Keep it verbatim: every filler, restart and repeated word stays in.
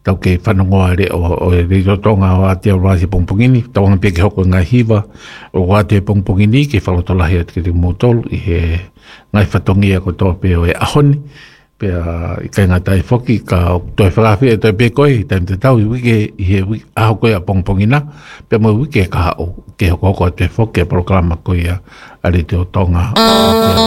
tau ke whanongoa re o re rotonga o Aotearoa Rasi Pongpongini, tawanga pia ke hoko ngai hiwa, o Aotearoa Pongpongini, ke whalotolahi at ke te motol, i he ngai whatongia ko tō pia o e ahoni, pia i kai ngā tai whoki, ka toi whakawhi e toi pia koe, i taim te tau i wike, i he aho koe a Pongpongina, pia mo wike ka hao, ke hoko hoko a te whoki, a programa koe a, a re te o tonga.